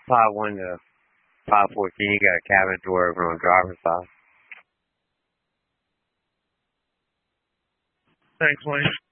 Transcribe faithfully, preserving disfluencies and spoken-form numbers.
five one to five fourteen. You got a cabin door over on the driver's side. Thanks, Wayne.